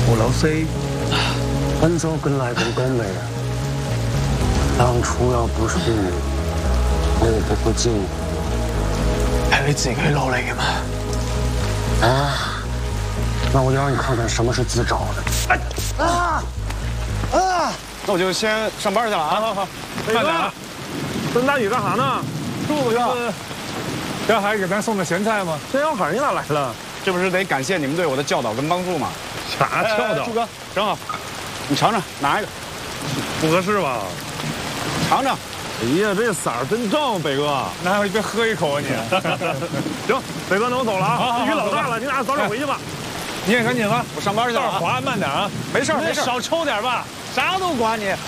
我老四很早跟来跟东北，当初要不是你，我不會知。 係你自己努力嘅嘛？ 啊，那我就让你看看什麼是自找的。 那我就先上班去了啊！ 好， 慢点啊！蹲大雨干啥呢？ 住去。 这还给咱送的咸菜吗？ 这小孩你咋来了？ 这不是得感谢你们对我的教导跟帮助吗？ 啥教导？ 朱哥，正好，你尝尝，拿一个， 不合适吧？ 尝尝。 哎呀，这色儿真正，北哥。 拿回去别喝一口啊你！ 行，北哥，那我走了啊！ 好雨老大了，你俩早点回去吧。 你也赶紧吧， 我上班去了啊！ 滑慢点啊！ 没事没事， 少抽点吧。 啥都管你。